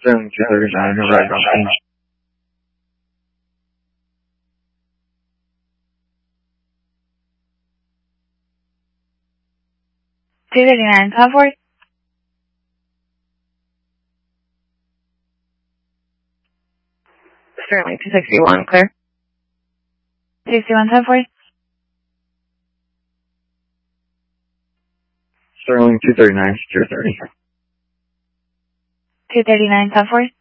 Sterling 239, right on scene. $239, top forward. Sterling 261, clear. 261, top forward. Sterling 239, secure 30. 239, top forward.